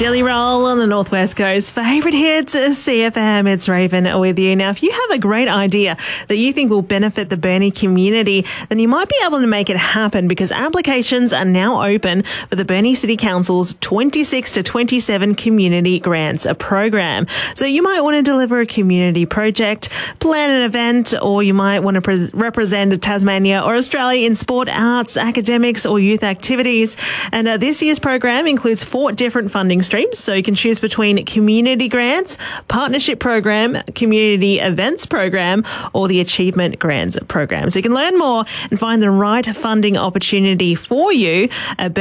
Jelly Roll on the Northwest Coast. Favourite hits, CFM, it's Raven with you. Now, if you have a great idea that you think will benefit the Burnie community, then you might be able to make it happen because applications are now open for the Burnie City Council's 26 to 27 Community Grants program. So you might want to deliver a community project, plan an event, or you might want to represent Tasmania or Australia in sport, arts, academics, or youth activities. And this year's program includes 4 different funding streams, so you can choose between community grants, partnership program, community events program, or the achievement grants program. So you can learn more and find the right funding opportunity for you at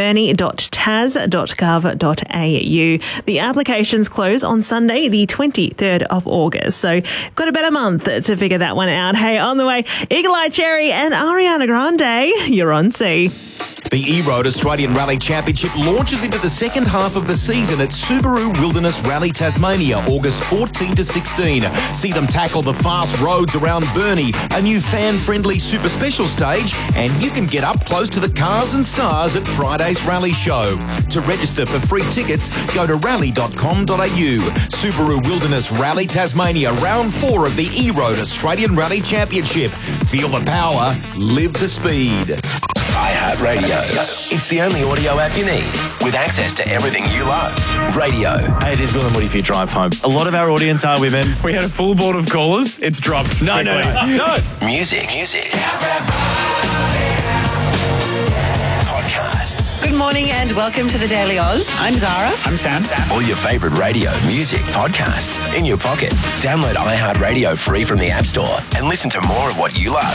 burnie.tas.gov.au. The applications close on Sunday, the 23rd of August. So you've got about a month to figure that one out. Hey, on the way, Eagle Eye Cherry and Ariana Grande, you're on C. The E-Road Australian Rally Championship launches into the second half of the season at Subaru Wilderness Rally Tasmania, August 14 to 16. See them tackle the fast roads around Burnie, a new fan-friendly super special stage, and you can get up close to the cars and stars at Friday's rally show. To register for free tickets, go to rally.com.au. Subaru Wilderness Rally Tasmania, round 4 of the E-Road Australian Rally Championship. Feel the power, live the speed. iHeartRadio. It's the only audio app you need with access to everything you love. Radio. Hey, it is Will and Woody for your drive home. A lot of our audience are women. We had a full board of callers. It's dropped. No. Music. Podcasts. Good morning and welcome to the Daily Oz. I'm Zara. I'm Sam. All your favourite radio, music, podcasts in your pocket. Download iHeartRadio free from the App Store and listen to more of what you love.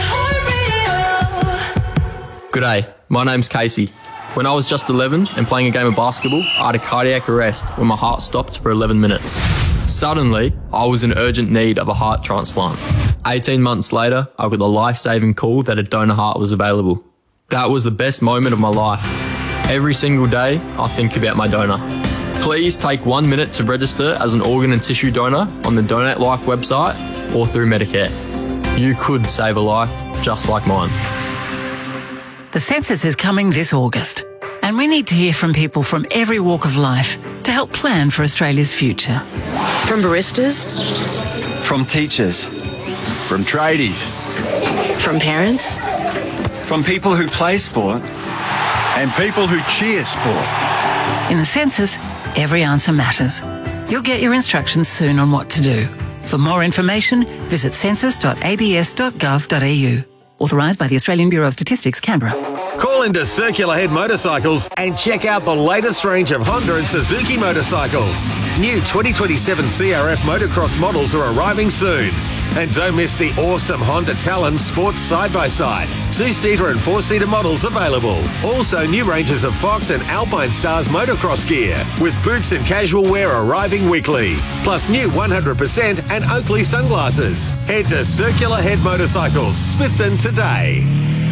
G'day, my name's Casey. When I was just 11 and playing a game of basketball, I had a cardiac arrest when my heart stopped for 11 minutes. Suddenly, I was in urgent need of a heart transplant. 18 months later, I got the life-saving call that a donor heart was available. That was the best moment of my life. Every single day, I think about my donor. Please take 1 minute to register as an organ and tissue donor on the Donate Life website or through Medicare. You could save a life just like mine. The census is coming this August, and we need to hear from people from every walk of life to help plan for Australia's future. From baristas, From teachers, from tradies, from parents, from people who play sport, and people who cheer sport. In the census, every answer matters. You'll get your instructions soon on what to do. For more information, visit census.abs.gov.au. Authorised by the Australian Bureau of Statistics, Canberra. Call into Circular Head Motorcycles and check out the latest range of Honda and Suzuki motorcycles. New 2027 CRF motocross models are arriving soon. And don't miss the awesome Honda Talon Sports Side-by-Side. 2-seater and 4-seater models available. Also new ranges of Fox and Alpine Stars motocross gear with boots and casual wear arriving weekly. Plus new 100% and Oakley sunglasses. Head to Circular Head Motorcycles, Smithton today.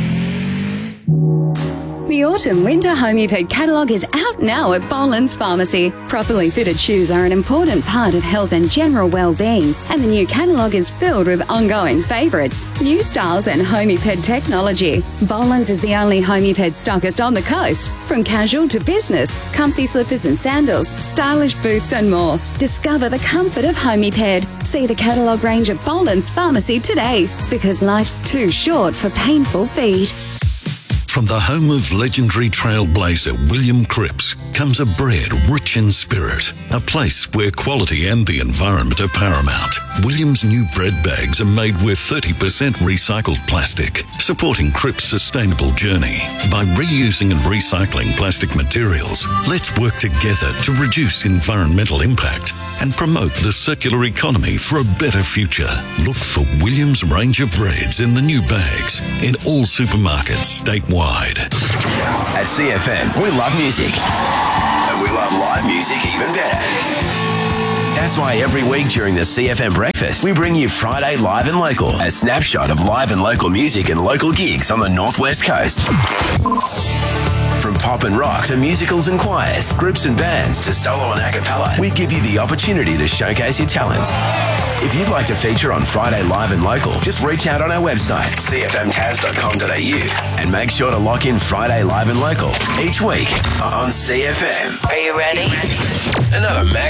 The Autumn-Winter Homeped catalogue is out now at Boland's Pharmacy. Properly fitted shoes are an important part of health and general well-being, and the new catalogue is filled with ongoing favourites, new styles and Homeped technology. Boland's is the only Homeped stockist on the coast. From casual to business, comfy slippers and sandals, stylish boots and more. Discover the comfort of Homeped. See the catalogue range at Boland's Pharmacy today, because life's too short for painful feet. From the home of legendary trailblazer William Cripps comes a bread rich in spirit, a place where quality and the environment are paramount. William's new bread bags are made with 30% recycled plastic, supporting Cripps' sustainable journey. By reusing and recycling plastic materials, let's work together to reduce environmental impact and promote the circular economy for a better future. Look for William's range of breads in the new bags in all supermarkets statewide. At CFM, we love music. And we love live music even better. That's why every week during the CFM Breakfast, we bring you Friday Live and Local, a snapshot of live and local music and local gigs on the Northwest Coast. From pop and rock to musicals and choirs, groups and bands to solo and a cappella, we give you the opportunity to showcase your talents. If you'd like to feature on Friday Live and Local, just reach out on our website, cfmtas.com.au, and make sure to lock in Friday Live and Local each week on CFM. Are you ready? Another Mac